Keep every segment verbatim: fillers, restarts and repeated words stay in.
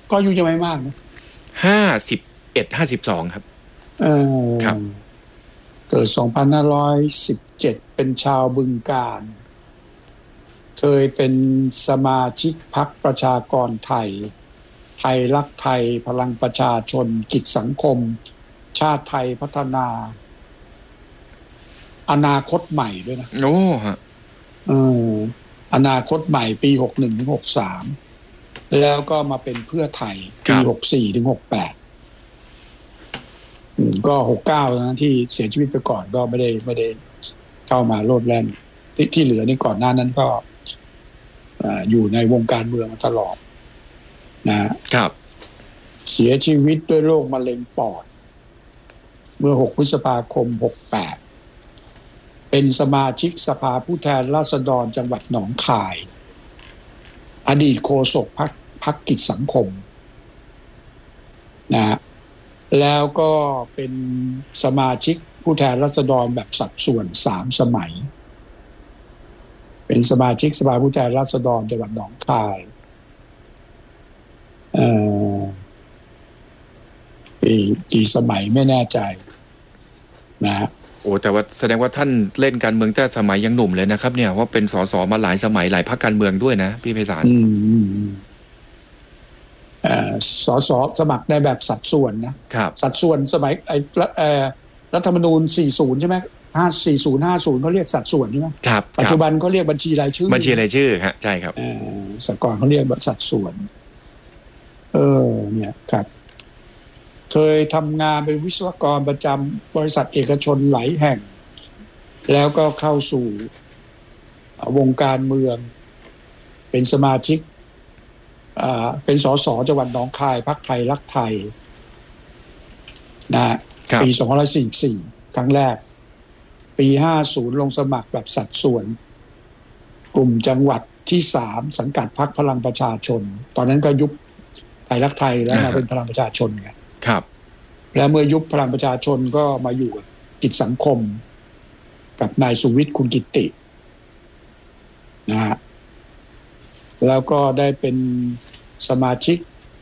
ก็อายุยังไม่มากนะห้าสิบเอ็ดห้าสิบสองครับเออครับเกิดสองพันห้าร้อยสิบเจ็ดเป็นชาวบึงกาฬเคยเป็นสมาชิกพรรคประชากรไทยไทยรักไทยพลังประชาชนกิจสังคมชาติไทยพัฒนาอนาคตใหม่ด้วยนะโอ้ฮะเอออนาคตใหม่ปีหกหนึ่งถึงหกสามแล้วก็มาเป็นเพื่อไทยปีหกสี่ถึงหกแปดก็หกเก้านะที่เสียชีวิตไปก่อนก็ไม่ได้ไม่ได้เข้ามาโลดแล่นที่ที่เหลือนี่ก่อนหน้านั้นก็อยู่ในวงการเมืองมาตลอดนะครับเสียชีวิตด้วยโรคมะเร็งปอดเมื่อหกพฤษภาคมหกแปดเป็นสมาชิกสภาผู้แทนราษฎรจังหวัดหนองคายอดีตโฆษกพรรคพรรคกิจสังคมนะแล้วก็เป็นสมาชิกผู้แทนราษฎรแบบสัดส่วนสามสมัยเป็นสมาชิกสภาผู้แทนราษฎรจังหวัดหนองคายเอ่อปีกี่สมัยไม่แน่ใจนะโอ้แต่ว่าแสดงว่าท่านเล่นการเมืองตั้งสมัยยังหนุ่มเลยนะครับเนี่ยว่าเป็นสสมาหลายสมัยหลายพรรคการเมืองด้วยนะพี่ไพศาลอืมเอ่อสสสมัครในแบบสัดส่วนนะครับสัดส่วนสมัยไอ้เอ่อรัฐธรรมนูญสี่สิบใช่ไหมห้าสี่ศูนย์ห้าศูนย์เขาเรียกสัดส่วนใช่ไหมครับปัจจุบันเขาเรียกบัญชีรายชื่อบัญชีรายชื่อฮะใช่ครับเออสก่อนเขาเรียกสัดส่วนเออเนี่ยครับเคยทำงานเป็นวิศวกรประจำบริษัทเอกชนหลายแห่งแล้วก็เข้าสู่วงการเมืองเป็นสมาชิกเป็นสสจังหวัดหนองคายพรรคไทยรักไทยนะปีสองพันห้าร้อยสี่สิบสี่ครั้งแรกปีห้าสิบลงสมัครแบบสัดส่วนกลุ่มจังหวัดที่สามสังกัดพรรคพลังประชาชนตอนนั้นก็ยุบไทยรักไทยแล้วมาเป็นพลังประชาชนไงครับแล้วเมื่อยุบพลังประชาชนก็มาอยู่กับกิจสังคมกับนายสุวิทย์คุณกิตินะฮะแล้วก็ได้เป็นสมาชิก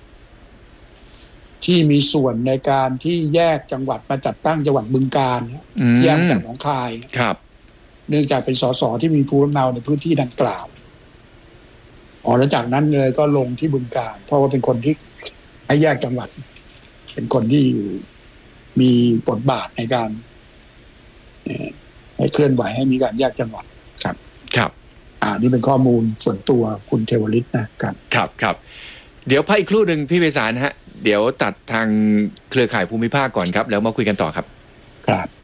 ที่มีส่วนในการที่แยกจังหวัดมาจัดตั้งจังหวัดบึงกาฬแยกจากหนองคายครับเนื่องจากเป็นสสที่มีภูมิลำเนาในพื้นที่ดังกล่าวอ๋อแล้วจากนั้นเลยก็ลงที่บึงกาฬเพราะว่าเป็นคนที่ให้แยกจังหวัดเป็นคนที่มีบทบาทในการให้เคลื่อนไหวให้มีการแยกจังหวัดครับครับอ่านี่เป็นข้อมูลส่วนตัวคุณเทวฤทธิ์นะครับครับครับเดี๋ยวพักอีกครู่หนึ่งพี่ไพศาลฮะเดี๋ยวตัดทางเครือข่ายภูมิภาคก่อนครับแล้วมาคุยกันต่อครับครับ